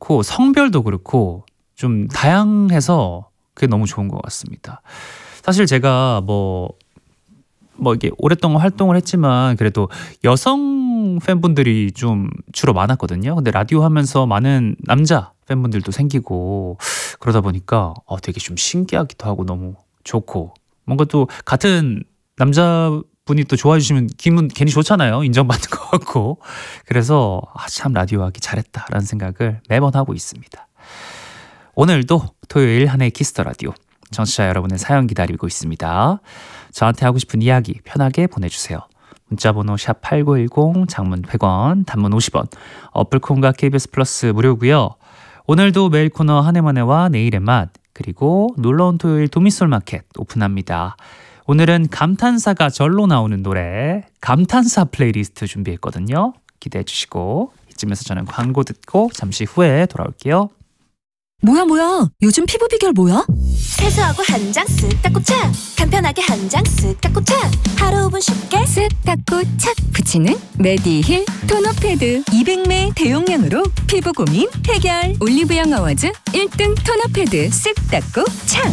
그렇고 성별도 그렇고 좀 다양해서 그게 너무 좋은 것 같습니다. 사실 제가 이게 오랫동안 활동을 했지만 그래도 여성 팬분들이 좀 주로 많았거든요. 근데 라디오 하면서 많은 남자 팬분들도 생기고 그러다 보니까 되게 좀 신기하기도 하고 너무 좋고, 뭔가 또 같은 남자분이 또 좋아해 주시면 기분 괜히 좋잖아요. 인정받는 것 같고. 그래서 참 라디오 하기 잘했다라는 생각을 매번 하고 있습니다. 오늘도 토요일 한해의 키스더 라디오, 청취자 여러분의 사연 기다리고 있습니다. 저한테 하고 싶은 이야기 편하게 보내주세요. 문자번호 샵8910, 장문 100원, 단문 50원, 어플콘과 KBS 플러스 무료고요. 오늘도 매일 코너 한해만해와 내일의 맛, 그리고 놀러온 토요일 도미솔마켓 오픈합니다. 오늘은 감탄사가 절로 나오는 노래, 감탄사 플레이리스트 준비했거든요. 기대해 주시고 이쯤에서 저는 광고 듣고 잠시 후에 돌아올게요. 뭐야? 요즘 피부 비결 뭐야? 세수하고 한 장 쓱 닦고 착, 간편하게 한 장 쓱 닦고 착, 하루 5분 쉽게 쓱 닦고 착 붙이는 메디힐 토너 패드. 200ml 대용량으로 피부 고민 해결. 올리브영 어워즈 1등 토너 패드 쓱 닦고 착.